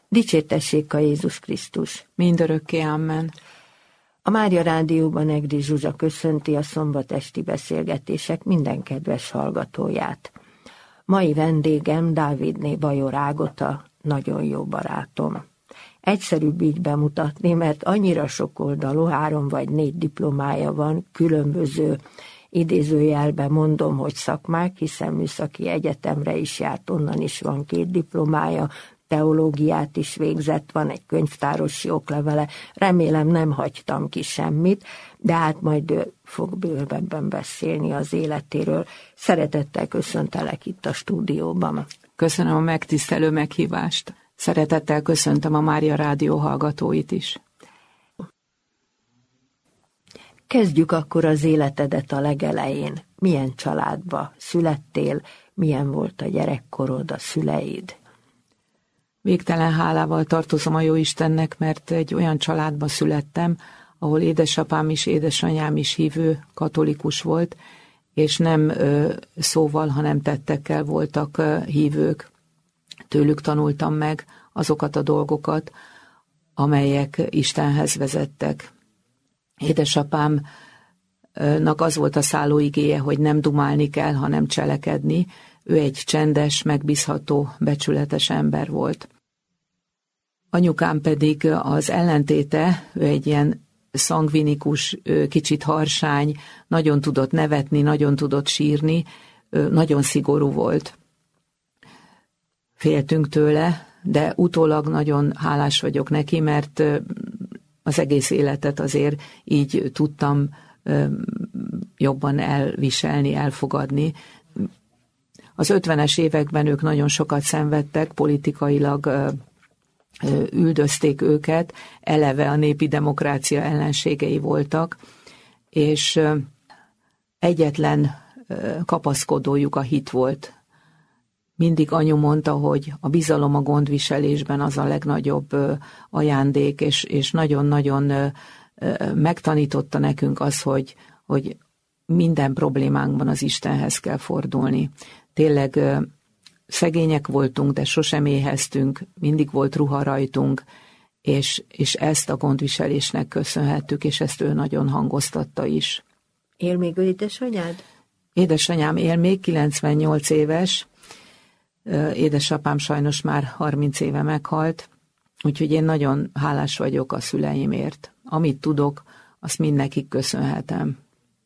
Dicsértessék a Jézus Krisztus! Mindörökké, amen. A Mária Rádióban Egri Zsuzsa köszönti a szombat esti beszélgetések minden kedves hallgatóját. Mai vendégem Dávidné Bajor Ágota, nagyon jó barátom. Egyszerűbb így bemutatni, mert annyira sokoldalú, 3 vagy 4 diplomája van, különböző idézőjelben mondom, hogy szakmák, hiszen műszaki egyetemre is járt, onnan is van 2 diplomája, teológiát is végzett, van egy könyvtárosi oklevele, remélem nem hagytam ki semmit, de hát majd ő fog bővebben beszélni az életéről. Szeretettel köszöntelek itt a stúdióban. Köszönöm a megtisztelő meghívást. Szeretettel köszöntöm a Mária Rádió hallgatóit is. Kezdjük akkor az életedet a legelején. Milyen családba születtél, milyen volt a gyerekkorod, a szüleid? Végtelen hálával tartozom a Jóistennek, mert egy olyan családba születtem, ahol édesapám is, édesanyám is hívő, katolikus volt, és nem szóval, hanem tettekkel voltak hívők. Tőlük tanultam meg azokat a dolgokat, amelyek Istenhez vezettek. Édesapámnak az volt a szállóigéje, hogy nem dumálni kell, hanem cselekedni. Ő egy csendes, megbízható, becsületes ember volt. Anyukám pedig az ellentéte, ő egy ilyen szangvinikus, kicsit harsány, nagyon tudott nevetni, nagyon tudott sírni, nagyon szigorú volt. Féltünk tőle, de utólag nagyon hálás vagyok neki, mert az egész életet azért így tudtam jobban elviselni, elfogadni. Az 50-es években ők nagyon sokat szenvedtek, politikailag üldözték őket, eleve a népi demokrácia ellenségei voltak, és egyetlen kapaszkodójuk a hit volt. Mindig anyu mondta, hogy a bizalom a gondviselésben az a legnagyobb ajándék, és nagyon-nagyon megtanította nekünk az, hogy minden problémánkban az Istenhez kell fordulni. Tényleg szegények voltunk, de sosem éheztünk, mindig volt ruha rajtunk, és ezt a gondviselésnek köszönhettük, és ezt ő nagyon hangoztatta is. Él még édesanyád? Édesanyám él még, 98 éves, édesapám sajnos már 30 éve meghalt, úgyhogy én nagyon hálás vagyok a szüleimért. Amit tudok, azt mind nekik köszönhetem.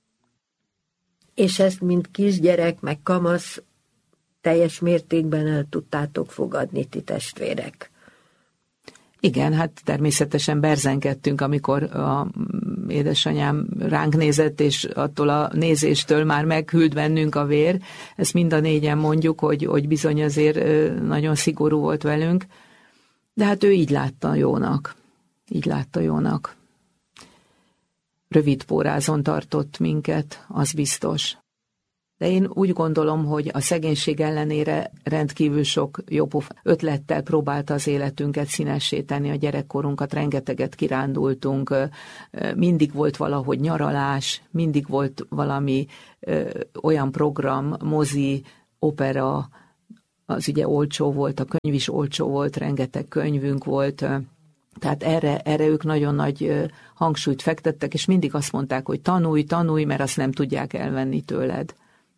És ezt mint kisgyerek, meg kamasz teljes mértékben el tudtátok fogadni, ti testvérek? Igen, hát természetesen berzenkedtünk, amikor a édesanyám ránk nézett, és attól a nézéstől már meghűlt bennünk a vér. Ezt mind a négyen mondjuk, hogy bizony azért nagyon szigorú volt velünk, de hát ő így látta jónak. Így látta jónak. Rövid pórázon tartott minket, az biztos. De én úgy gondolom, hogy a szegénység ellenére rendkívül sok jobb ötlettel próbálta az életünket színessé tenni, a gyerekkorunkat, rengeteget kirándultunk, mindig volt valahogy nyaralás, mindig volt valami olyan program, mozi, opera, az ugye olcsó volt, a könyv is olcsó volt, rengeteg könyvünk volt, tehát erre ők nagyon nagy hangsúlyt fektettek, és mindig azt mondták, hogy tanulj, mert azt nem tudják elvenni tőled.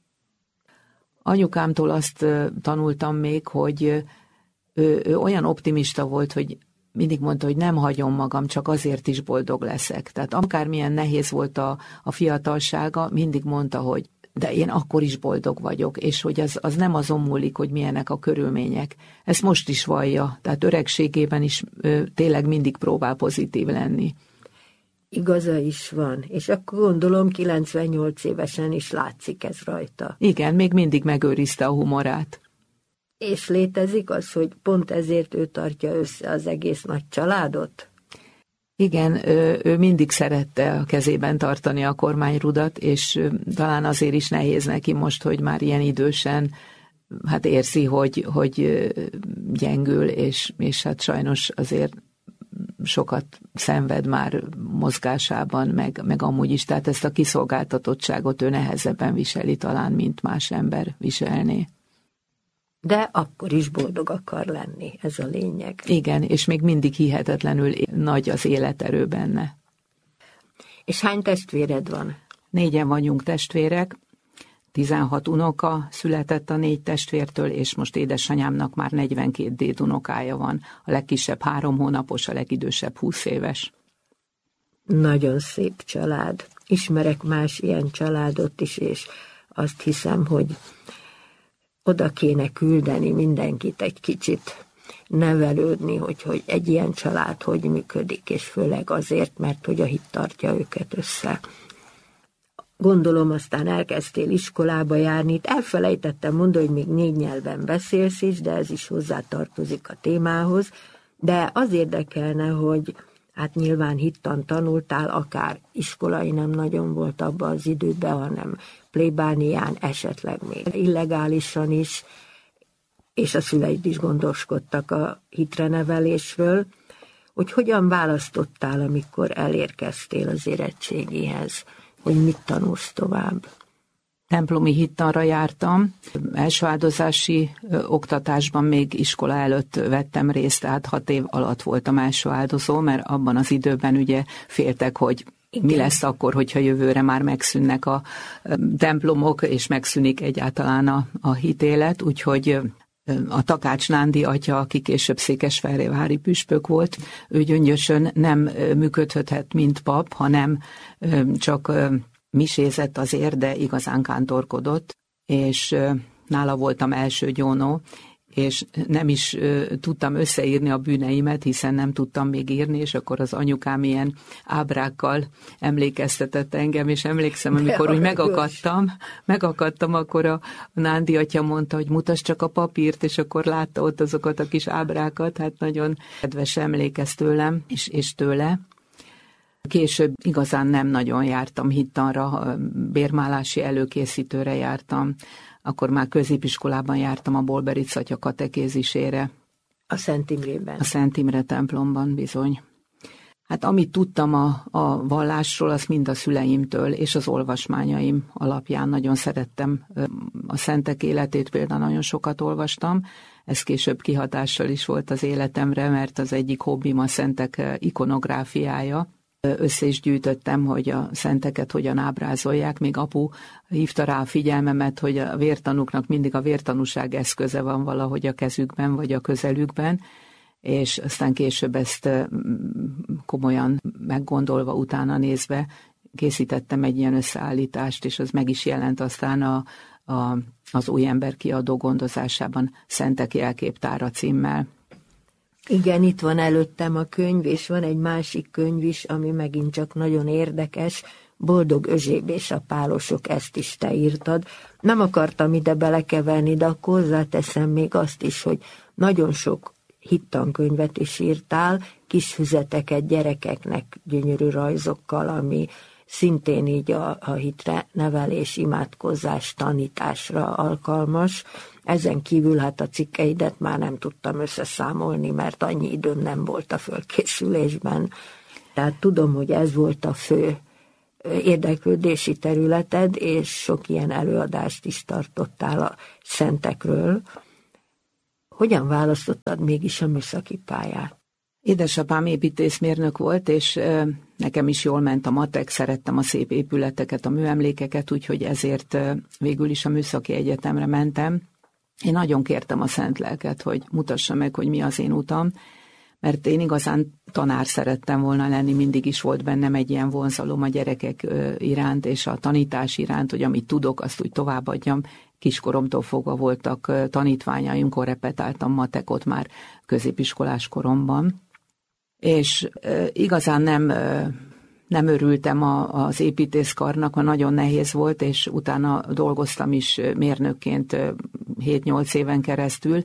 Anyukámtól azt tanultam még, hogy ő olyan optimista volt, hogy mindig mondta, hogy nem hagyom magam, csak azért is boldog leszek. Tehát akármilyen nehéz volt a fiatalsága, mindig mondta, hogy de én akkor is boldog vagyok, és hogy az nem azon múlik, hogy milyenek a körülmények. Ezt most is vallja, tehát öregségében is tényleg mindig próbál pozitív lenni. Igaza is van, és akkor gondolom 98 évesen is látszik ez rajta. Igen, még mindig megőrizte a humorát. És létezik az, hogy pont ezért ő tartja össze az egész nagy családot? Igen, ő mindig szerette a kezében tartani a kormányrudat, és talán azért is nehéz neki most, hogy már ilyen idősen hát érzi, hogy gyengül, és hát sajnos azért sokat szenved már mozgásában, meg amúgy is, tehát ezt a kiszolgáltatottságot ő nehezebben viseli talán, mint más ember viselné. De akkor is boldog akar lenni, ez a lényeg. Igen, és még mindig hihetetlenül nagy az életerő benne. És hány testvéred van? 4-en vagyunk testvérek, 16 unoka született a 4 testvértől, és most édesanyámnak már 42 dédunokája van. A legkisebb 3 hónapos, a legidősebb 20 éves. Nagyon szép család. Ismerek más ilyen családot is, és azt hiszem, hogy oda kéne küldeni mindenkit egy kicsit nevelődni, hogy egy ilyen család hogy működik, és főleg azért, mert hogy a hit tartja őket össze. Gondolom, aztán elkezdtél iskolába járni. Itt elfelejtettem mondani, hogy még 4 nyelven beszélsz is, de ez is hozzátartozik a témához. De az érdekelne, hogy hát nyilván hittan tanultál, akár iskolai nem nagyon volt abban az időben, hanem plébánián, esetleg még illegálisan is, és a szüleid is gondoskodtak a hitre nevelésről, hogy hogyan választottál, amikor elérkeztél az érettségihez, hogy mit tanulsz tovább? Templomi hittanra jártam. Első áldozási oktatásban még iskola előtt vettem részt, tehát 6 év alatt voltam első áldozó, mert abban az időben ugye féltek, hogy igen, mi lesz akkor, hogyha jövőre már megszűnnek a templomok, és megszűnik egyáltalán a hitélet, úgyhogy a Takács Nándi atya, aki később székesfehérvári püspök volt, ő gyöngyösön nem működhet, mint pap, hanem csak misézett azért, de igazán kántorkodott, és nála voltam első gyónó, és nem is tudtam összeírni a bűneimet, hiszen nem tudtam még írni, és akkor az anyukám ilyen ábrákkal emlékeztetett engem, és emlékszem, amikor úgy megakadtam, akkor a Nándi atya mondta, hogy mutasd csak a papírt, és akkor látta ott azokat a kis ábrákat, hát nagyon kedves emlékez tőlem, és tőle. Később igazán nem nagyon jártam hittanra, bérmálási előkészítőre jártam, akkor már középiskolában jártam a Bolberic atya katekézisére. A Szent Imrében? A Szent Imre templomban bizony. Hát amit tudtam a vallásról, az mind a szüleimtől és az olvasmányaim alapján. Nagyon szerettem a szentek életét, például nagyon sokat olvastam. Ez később kihatással is volt az életemre, mert az egyik hobbim a szentek ikonográfiája. Össze is gyűjtöttem, hogy a szenteket hogyan ábrázolják, még apu hívta rá a figyelmemet, hogy a vértanúknak mindig a vértanúság eszköze van valahogy a kezükben, vagy a közelükben, és aztán később ezt komolyan meggondolva, utána nézve készítettem egy ilyen összeállítást, és az meg is jelent aztán az Új Ember kiadó gondozásában Szentek jelképtára címmel. Igen, itt van előttem a könyv, és van egy másik könyv is, ami megint csak nagyon érdekes, Boldog Özséb és a pálosok, ezt is te írtad. Nem akartam ide belekeverni, de akkor hozzáteszem még azt is, hogy nagyon sok hittankönyvet is írtál, kis füzeteket gyerekeknek gyönyörű rajzokkal, ami szintén így a hitre nevelés, imádkozás, tanításra alkalmas. Ezen kívül hát a cikkeidet már nem tudtam összeszámolni, mert annyi időm nem volt a fölkészülésben. Tehát tudom, hogy ez volt a fő érdeklődési területed, és sok ilyen előadást is tartottál a szentekről. Hogyan választottad mégis a műszaki pályát? Édesapám építészmérnök volt, és nekem is jól ment a matek, szerettem a szép épületeket, a műemlékeket, úgyhogy ezért végül is a műszaki egyetemre mentem. Én nagyon kértem a szent lelket, hogy mutassa meg, hogy mi az én utam, mert én igazán tanár szerettem volna lenni, mindig is volt bennem egy ilyen vonzalom a gyerekek iránt, és a tanítás iránt, hogy amit tudok, azt úgy továbbadjam. Kiskoromtól fogva voltak tanítványaim, akkor repetáltam matekot már középiskolás koromban. És igazán nem örültem az építészkarnak, mert nagyon nehéz volt, és utána dolgoztam is mérnökként 7-8 éven keresztül,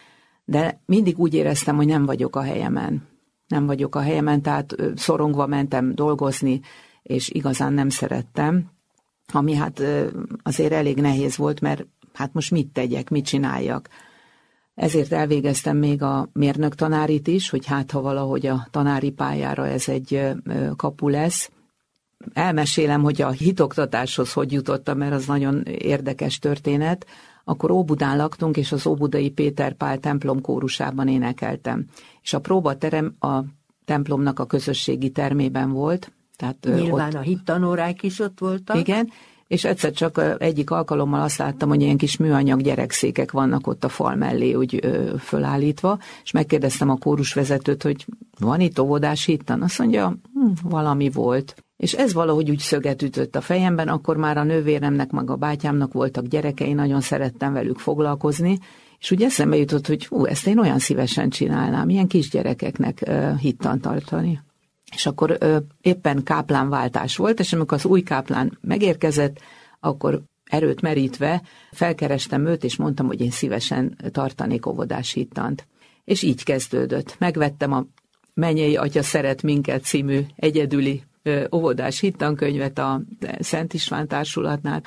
de mindig úgy éreztem, hogy nem vagyok a helyemen. Nem vagyok a helyemen, tehát szorongva mentem dolgozni, és igazán nem szerettem, ami hát azért elég nehéz volt, mert hát most mit tegyek, mit csináljak. Ezért elvégeztem még a mérnök tanárit is, hogy hát ha valahogy a tanári pályára ez egy kapu lesz. Elmesélem, hogy a hitoktatáshoz hogy jutottam, mert az nagyon érdekes történet. akkor Óbudán laktunk, és az óbudai Péter Pál templom kórusában énekeltem. És a próbaterem a templomnak a közösségi termében volt. Tehát nyilván ott, a hittanórák is ott voltak. Igen, és egyszer csak egyik alkalommal azt láttam, hogy ilyen kis műanyag gyerekszékek vannak ott a fal mellé úgy fölállítva, és megkérdeztem a kórusvezetőt, hogy van itt óvodás hittan? Azt mondja, valami volt. És ez valahogy úgy szöget ütött a fejemben, akkor már a nővéremnek, meg a bátyámnak voltak gyerekei, nagyon szerettem velük foglalkozni, és úgy eszembe jutott, hogy ezt én olyan szívesen csinálnám, ilyen kisgyerekeknek hittant tartani. És akkor éppen káplánváltás volt, és amikor az új káplán megérkezett, akkor erőt merítve felkerestem őt, és mondtam, hogy én szívesen tartanék óvodás hittant. És így kezdődött. Megvettem a Mennyei Atya szeret minket című egyedüli óvodás hittankönyvet a Szent István Társulatnál,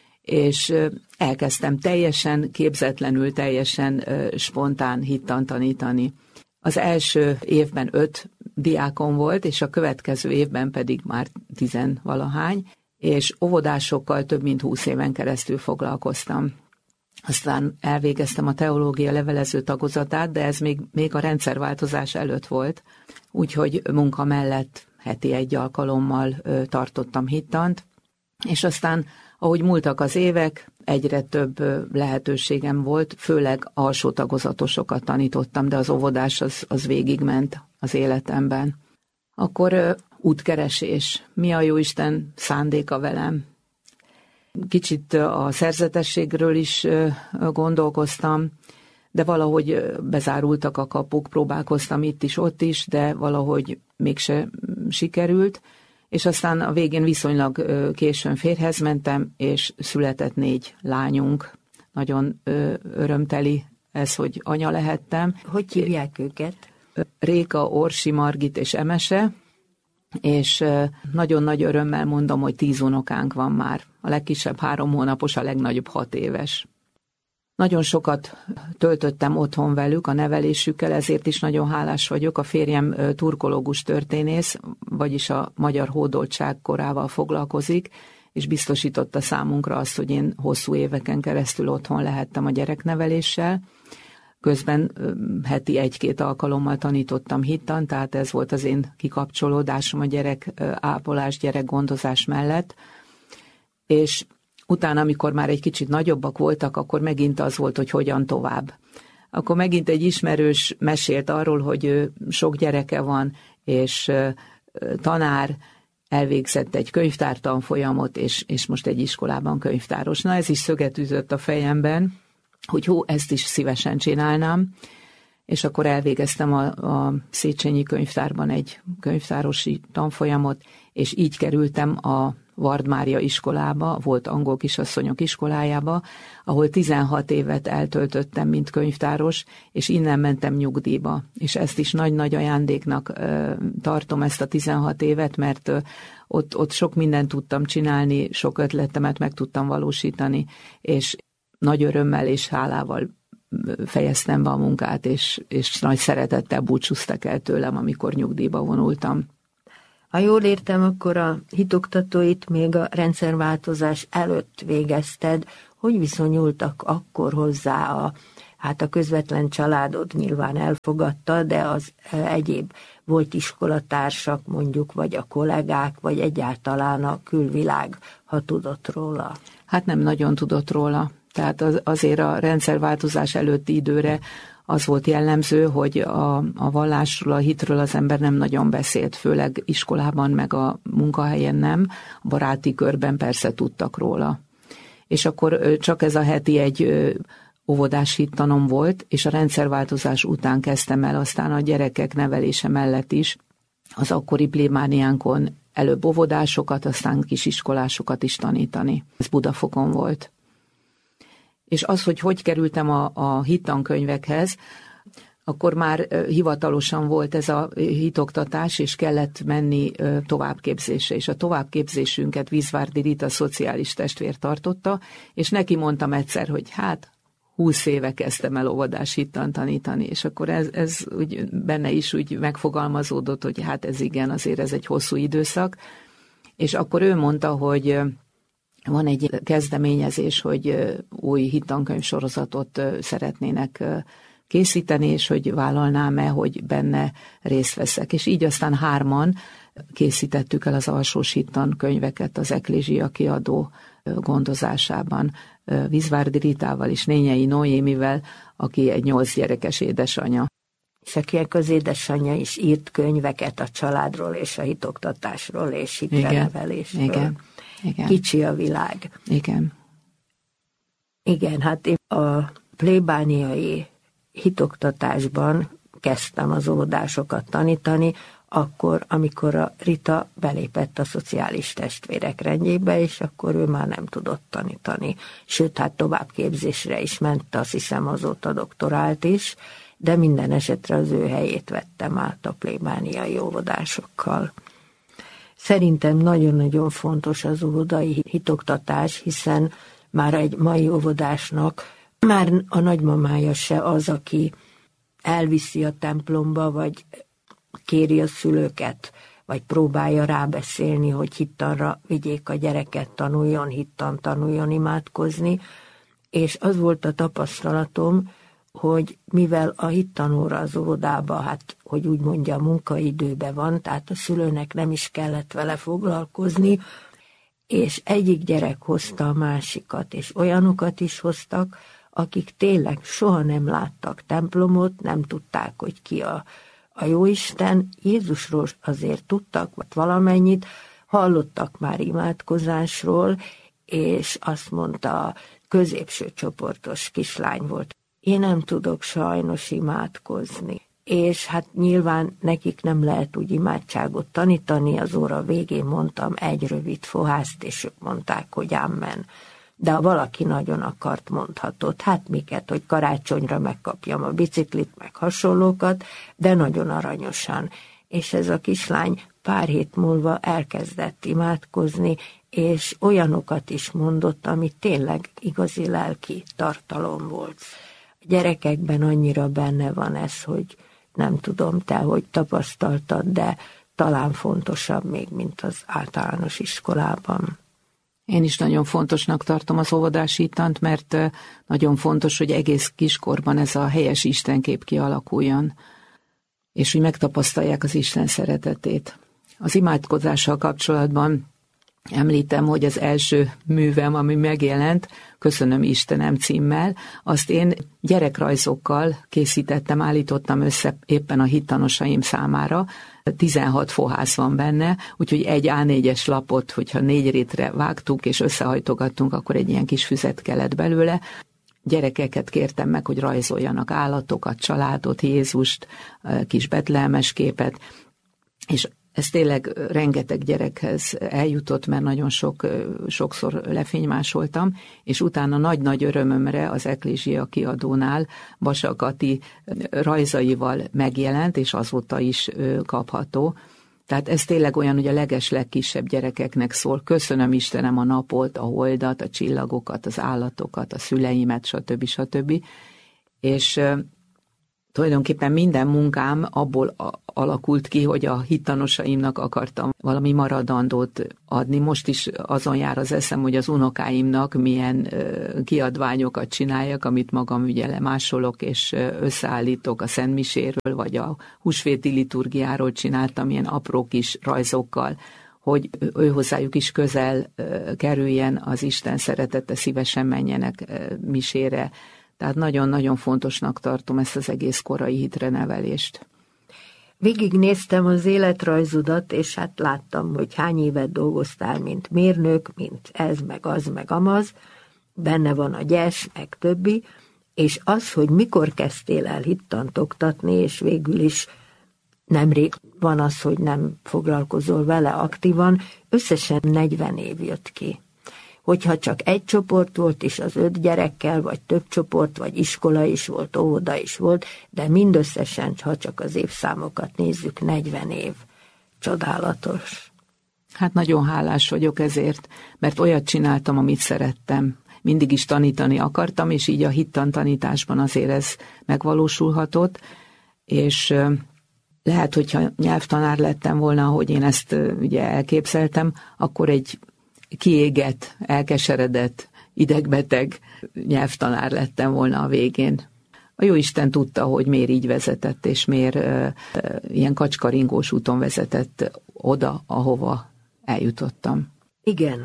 és elkezdtem teljesen képzetlenül, teljesen spontán hittant tanítani. Az első évben 5 diákom volt, és a következő évben pedig már 10-valahány, és óvodásokkal több mint 20 éven keresztül foglalkoztam. Aztán elvégeztem a teológia levelező tagozatát, de ez még a rendszerváltozás előtt volt, úgyhogy munka mellett heti 1 alkalommal tartottam hittant, és aztán, ahogy múltak az évek, egyre több lehetőségem volt, főleg alsó tagozatosokat tanítottam, de az óvodás az végigment az életemben. Akkor útkeresés, mi a jóisten szándéka velem. Kicsit a szerzetességről is gondolkoztam, de valahogy bezárultak a kapuk, próbálkoztam itt is, ott is, de valahogy mégse sikerült, és aztán a végén viszonylag későn férjhez mentem, és született 4 lányunk. Nagyon örömteli ez, hogy anya lehettem. Hogy hívják őket? Réka, Orsi, Margit és Emese, és nagyon nagy örömmel mondom, hogy 10 unokánk van már. A legkisebb 3 hónapos, a legnagyobb 6 éves. Nagyon sokat töltöttem otthon velük, a nevelésükkel, ezért is nagyon hálás vagyok. A férjem turkológus történész, vagyis a magyar hódoltság korával foglalkozik, és biztosította számunkra azt, hogy én hosszú éveken keresztül otthon lehettem a gyerekneveléssel. Közben heti 1-2 alkalommal tanítottam hittant, tehát ez volt az én kikapcsolódásom a gyerekápolás, gyerekgondozás mellett. És utána, amikor már egy kicsit nagyobbak voltak, akkor megint az volt, hogy hogyan tovább. Akkor megint egy ismerős mesélt arról, hogy sok gyereke van, és tanár, elvégzett egy könyvtártanfolyamot, és most egy iskolában könyvtáros. Na, ez is szöget ütött a fejemben, hogy ezt is szívesen csinálnám, és akkor elvégeztem a Széchenyi könyvtárban egy könyvtárosi tanfolyamot, és így kerültem a Vard Mária iskolába, volt angol kisasszonyok iskolájába, ahol 16 évet eltöltöttem, mint könyvtáros, és innen mentem nyugdíjba. És ezt is nagy-nagy ajándéknak tartom, ezt a 16 évet, mert ott sok mindent tudtam csinálni, sok ötletemet meg tudtam valósítani, és nagy örömmel és hálával fejeztem be a munkát, és nagy szeretettel búcsúztak el tőlem, amikor nyugdíjba vonultam. Ha jól értem, akkor a hitoktatóit még a rendszerváltozás előtt végezted. Hogy viszonyultak akkor hozzá a közvetlen családod nyilván elfogadta, de az egyéb volt iskolatársak mondjuk, vagy a kollégák, vagy egyáltalán a külvilág, ha tudott róla? Hát nem nagyon tudott róla. Tehát azért a rendszerváltozás előtti időre az volt jellemző, hogy a vallásról, a hitről az ember nem nagyon beszélt, főleg iskolában, meg a munkahelyen nem, a baráti körben persze tudtak róla. És akkor csak ez a heti 1 óvodás hittanom volt, és a rendszerváltozás után kezdtem el aztán a gyerekek nevelése mellett is az akkori plébániánkon előbb óvodásokat, aztán kisiskolásokat is tanítani. Ez Budafokon volt. És az, hogy kerültem a hittankönyvekhez, akkor már hivatalosan volt ez a hitoktatás, és kellett menni továbbképzésre. És a továbbképzésünket Vízvárdi Rita szociális testvér tartotta, és neki mondtam egyszer, hogy 20 éve kezdtem el óvodás hittant tanítani, és akkor ez úgy benne is úgy megfogalmazódott, hogy ez igen, azért ez egy hosszú időszak. És akkor ő mondta, hogy van egy kezdeményezés, hogy új hittankönyv sorozatot szeretnének készíteni, és hogy vállalnám-e, hogy benne részt veszek. És így aztán 3-an készítettük el az alsós hittankönyveket az Eklézsia kiadó gondozásában. Vizvárdi Ritával és Nényei Noémivel, aki egy 8 gyerekes édesanyja. És aki az édesanyja is írt könyveket a családról és a hitoktatásról és hitnevelésről. Igen. Kicsi a világ. Igen. Igen, hát én a plébániai hitoktatásban kezdtem az óvodásokat tanítani, akkor, amikor a Rita belépett a szociális testvérek rendjébe, és akkor ő már nem tudott tanítani. Sőt, hát továbbképzésre is ment, azt hiszem azóta doktorált is, de minden esetre az ő helyét vettem át a plébániai óvodásokkal. Szerintem nagyon-nagyon fontos az óvodai hitoktatás, hiszen már egy mai óvodásnak már a nagymamája se az, aki elviszi a templomba, vagy kéri a szülőket, vagy próbálja rábeszélni, hogy hittanra vigyék a gyereket, tanuljon hittan, tanuljon imádkozni. És az volt a tapasztalatom, hogy mivel a hittanóra az óvodába, hát, hogy úgy mondja, munkaidőben van, tehát a szülőnek nem is kellett vele foglalkozni, és egyik gyerek hozta a másikat, és olyanokat is hoztak, akik tényleg soha nem láttak templomot, nem tudták, hogy ki a Jóisten. Jézusról azért tudtak, vagy valamennyit, hallottak már imádkozásról, és azt mondta, középső csoportos kislány volt, én nem tudok sajnos imádkozni. És hát nyilván nekik nem lehet úgy imádságot tanítani, az óra végén mondtam egy rövid fohászt, és ők mondták, hogy amen. De ha valaki nagyon akart, mondhatott, hát miket, hogy karácsonyra megkapjam a biciklit, meg hasonlókat, de nagyon aranyosan. És ez a kislány pár hét múlva elkezdett imádkozni, és olyanokat is mondott, ami tényleg igazi lelki tartalom volt. A gyerekekben annyira benne van ez, hogy nem tudom te, hogy tapasztaltad, de talán fontosabb még, mint az általános iskolában. Én is nagyon fontosnak tartom az óvodási hittant, mert nagyon fontos, hogy egész kiskorban ez a helyes istenkép kialakuljon, és hogy megtapasztalják az Isten szeretetét. Az imádkozással kapcsolatban említem, hogy az első művem, ami megjelent, Köszönöm Istenem címmel, azt én gyerekrajzokkal készítettem, állítottam össze éppen a hittanosaim számára. 16 fohász van benne, úgyhogy egy A4-es lapot, hogyha 4 rétre vágtuk és összehajtogattunk, akkor egy ilyen kis füzet kellett belőle. Gyerekeket kértem meg, hogy rajzoljanak állatokat, családot, Jézust, kis betlehemes képet, és ez tényleg rengeteg gyerekhez eljutott, mert nagyon sokszor lefénymásoltam, és utána nagy-nagy örömömre az Eklézsia kiadónál Basa Kati rajzaival megjelent, és azóta is kapható. Tehát ez tényleg olyan, hogy a legkisebb gyerekeknek szól. Köszönöm Istenem a napot, a holdat, a csillagokat, az állatokat, a szüleimet, stb. És tulajdonképpen minden munkám abból alakult ki, hogy a hittanosaimnak akartam valami maradandót adni. Most is azon jár az eszem, hogy az unokáimnak milyen kiadványokat csináljak, amit magam ugye lemásolok, és összeállítok a Szentmiséről, vagy a húsvéti liturgiáról csináltam ilyen apró kis rajzokkal, hogy ő hozzájuk is közel kerüljen az Isten szeretete, szívesen menjenek misére. Tehát nagyon-nagyon fontosnak tartom ezt az egész korai hitre nevelést. Végignéztem az életrajzodat, és hát láttam, hogy hány évet dolgoztál, mint mérnök, mint ez, meg az, meg amaz. Benne van a gyes, meg többi. És az, hogy mikor kezdtél el hittant oktatni, és végül is nemrég van az, hogy nem foglalkozol vele aktívan, összesen 40 év jött ki. Hogyha csak egy csoport volt, és az 5 gyerekkel, vagy több csoport, vagy iskola is volt, óvoda is volt, de mindösszesen, ha csak az évszámokat nézzük, 40 év. Csodálatos. Hát nagyon hálás vagyok ezért, mert olyat csináltam, amit szerettem. Mindig is tanítani akartam, és így a hittantanításban azért ez megvalósulhatott, és lehet, hogyha nyelvtanár lettem volna, ahogy én ezt ugye elképzeltem, akkor egy kiégett, elkeseredett, idegbeteg nyelvtanár lettem volna a végén. A Jóisten tudta, hogy miért így vezetett, és miért ilyen kacskaringós úton vezetett oda, ahova eljutottam. Igen,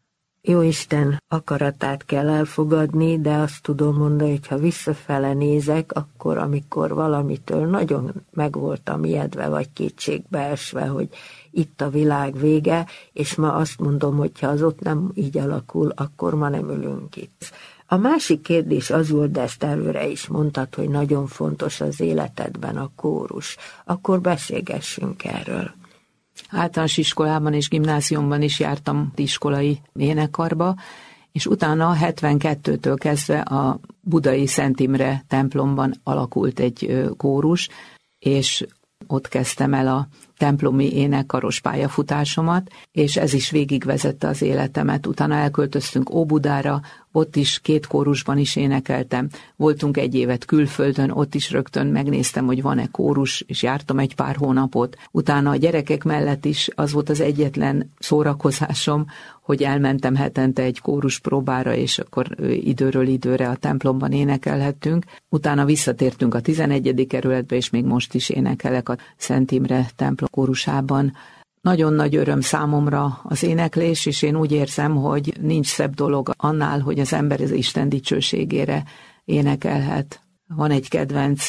Jóisten akaratát kell elfogadni, de azt tudom mondani, hogy ha visszafele nézek, akkor amikor valamitől nagyon meg voltam ijedve, vagy kétségbeesve, hogy itt a világ vége, és ma azt mondom, hogy ha az ott nem így alakul, akkor ma nem ülünk itt. A másik kérdés az volt, de ezt előre is mondtad, hogy nagyon fontos az életedben a kórus. Akkor beszélgessünk erről. Általános iskolában és gimnáziumban is jártam iskolai énekkarba, és utána 72-től kezdve a budai Szent Imre templomban alakult egy kórus, és ott kezdtem el a templomi énekkaros pályafutásomat, és ez is végigvezette az életemet. Utána elköltöztünk Óbudára, ott is 2 kórusban is énekeltem. Voltunk egy évet külföldön, ott is rögtön megnéztem, hogy van-e kórus, és jártam egy pár hónapot. Utána a gyerekek mellett is az volt az egyetlen szórakozásom, hogy elmentem hetente egy kórus próbára, és akkor időről időre a templomban énekelhettünk. Utána visszatértünk a 11. kerületbe, és még most is énekelek a Szent Imre templom kórusában. Nagyon nagy öröm számomra az éneklés, és én úgy érzem, hogy nincs szebb dolog annál, hogy az ember az Isten dicsőségére énekelhet. Van egy kedvenc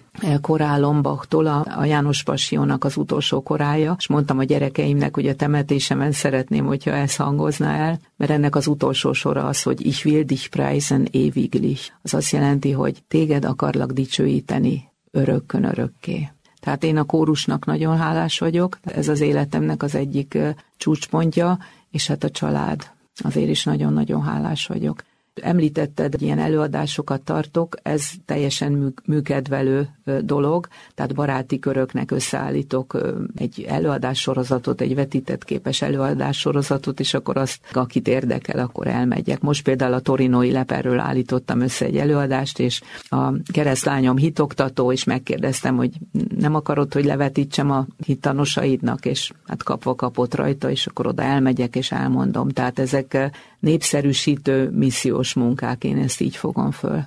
korálom Bachtól, a János Passionnak az utolsó korálja, és mondtam a gyerekeimnek, hogy a temetésemen szeretném, hogyha ez hangozna el, mert ennek az utolsó sora az, hogy Ich will dich preisen ewiglich. Az azt jelenti, hogy téged akarlak dicsőíteni örökkön örökké. Tehát én a kórusnak nagyon hálás vagyok, ez az életemnek az egyik csúcspontja, és hát a család. Azért is nagyon-nagyon hálás vagyok. Említetted, hogy ilyen előadásokat tartok, ez teljesen műkedvelő dolog, tehát baráti köröknek összeállítok egy előadássorozatot, egy vetített képes előadássorozatot, és akkor azt, akit érdekel, akkor elmegyek. Most például a torinói leperről állítottam össze egy előadást, és a keresztlányom hitoktató, és megkérdeztem, hogy nem akarod, hogy levetítsem a hittanosaidnak, és hát kapva kapott rajta, és akkor oda elmegyek, és elmondom. Tehát ezek népszerűsítő missziós munkák, én ezt így fogom föl.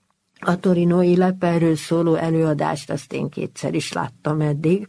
A torinói leperről szóló előadást azt én 2-szer is láttam eddig,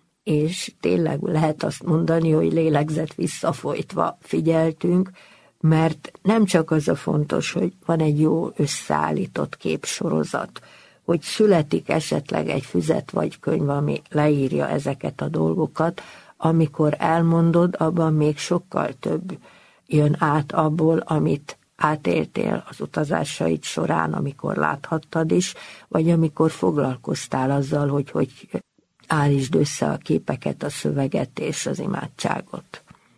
és tényleg lehet azt mondani, hogy lélegzet visszafolytva figyeltünk, mert nem csak az a fontos, hogy van egy jó összeállított képsorozat, hogy születik esetleg egy füzet vagy könyv, ami leírja ezeket a dolgokat, amikor elmondod, abban még sokkal több jön át abból, amit átéltél az utazásaid során, amikor láthattad is, vagy amikor foglalkoztál azzal, hogy állítsd össze a képeket, a szöveget és az imádságot.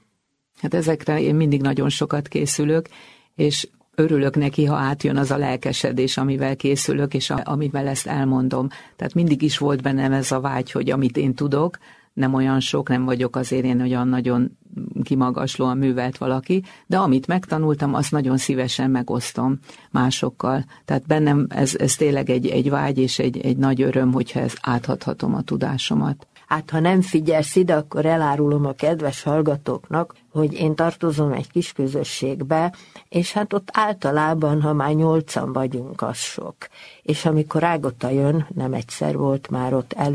Hát ezekre én mindig nagyon sokat készülök, és örülök neki, ha átjön az a lelkesedés, amivel készülök, és amivel ezt elmondom. Tehát mindig is volt bennem ez a vágy, hogy amit én tudok, nem olyan sok, nem vagyok azért én olyan nagyon kimagaslóan művelt valaki, de amit megtanultam, azt nagyon szívesen megosztom másokkal. Tehát bennem ez tényleg egy vágy és egy nagy öröm, hogyha átadhatom a tudásomat. Hát ha nem figyelsz ide, akkor elárulom a kedves hallgatóknak, hogy én tartozom egy kis közösségbe, és hát ott általában, ha már 8-an vagyunk, az sok. És amikor Ágota jön, nem egyszer volt már ott elő,